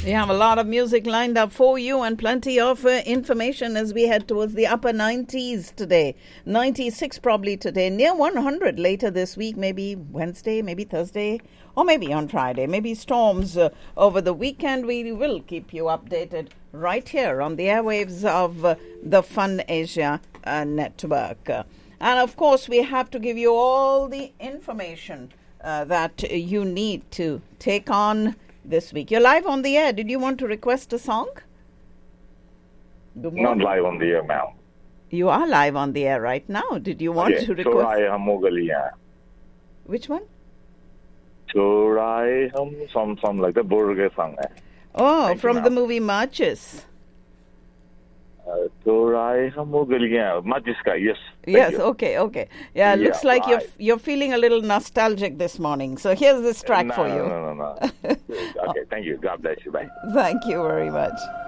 We have a lot of music lined up for you and plenty of information as we head towards the upper 90s today. 96 probably today, near 100 later this week, maybe Wednesday, maybe Thursday, or maybe on Friday. Maybe storms over the weekend. We will keep you updated right here on the airwaves of the Fun Asia network. And of course, we have to give you all the information that you need to take on this week. You're live on the air. Did you want to request a song? Good morning. Not live on the air now. You are live on the air right now. Did you want to request? Choraye Hum Wo Galiyan. Which one? Choraye Hum, some like the Burger song. Oh, Thank from the movie Marches. Choraye Hum Wo Galiyan. Marches ka, yes. Yes, okay. Yeah, looks like right. you're feeling a little nostalgic this morning. So here's this track for you. No. Okay, thank you. God bless you. Bye. Thank you very much.